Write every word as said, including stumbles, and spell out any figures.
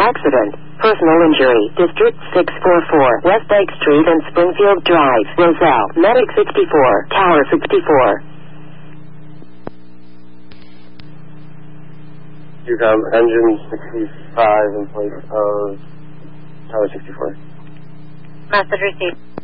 Accident. Personal injury. District six forty-four. West Lake Street and Springfield Drive. Roselle. Medic sixty-four. Tower sixty-four. You have engine sixty-five in place of Tower sixty-four. Message received.